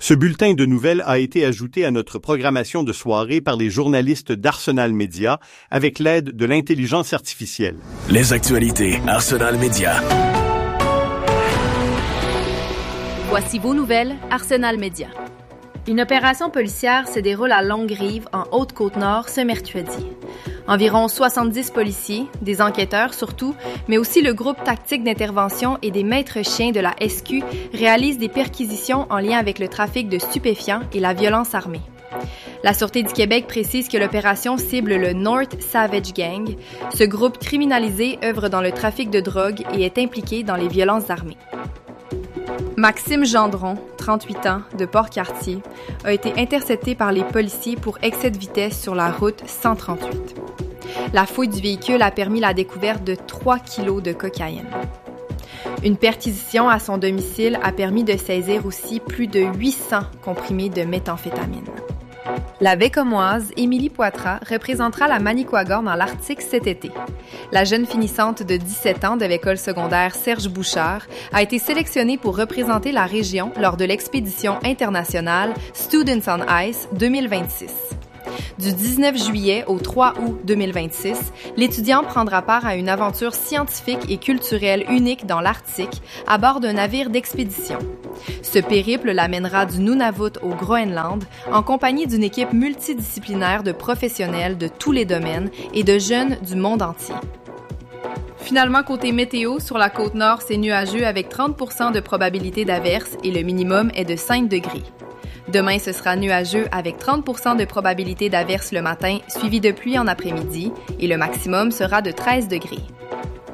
Ce bulletin de nouvelles a été ajouté à notre programmation de soirée par les journalistes d'Arsenal Média avec l'aide de l'intelligence artificielle. Les actualités Arsenal Média. Voici vos nouvelles Arsenal Média. Une opération policière se déroule à Longue-Rive, en Haute-Côte-Nord, ce mercredi. Environ 70 policiers, des enquêteurs surtout, mais aussi le groupe tactique d'intervention et des maîtres chiens de la SQ réalisent des perquisitions en lien avec le trafic de stupéfiants et la violence armée. La Sûreté du Québec précise que l'opération cible le North Savage Gang. Ce groupe criminalisé œuvre dans le trafic de drogue et est impliqué dans les violences armées. Maxime Gendron, 38 ans, de Port-Cartier, a été intercepté par les policiers pour excès de vitesse sur la route 138. La fouille du véhicule a permis la découverte de 3 kilos de cocaïne. Une perquisition à son domicile a permis de saisir aussi plus de 800 comprimés de méthamphétamine. La Bécomoise, Émilie Poitras, représentera la Manicouagan dans l'Arctique cet été. La jeune finissante de 17 ans de l'école secondaire Serge Bouchard a été sélectionnée pour représenter la région lors de l'expédition internationale Students on Ice 2026. Du 19 juillet au 3 août 2026, l'étudiant prendra part à une aventure scientifique et culturelle unique dans l'Arctique à bord d'un navire d'expédition. Ce périple l'amènera du Nunavut au Groenland en compagnie d'une équipe multidisciplinaire de professionnels de tous les domaines et de jeunes du monde entier. Finalement, côté météo, sur la côte nord, c'est nuageux avec 30% de probabilité d'averse et le minimum est de 5 degrés. Demain, ce sera nuageux avec 30% de probabilité d'averse le matin, suivi de pluie en après-midi, et le maximum sera de 13 degrés.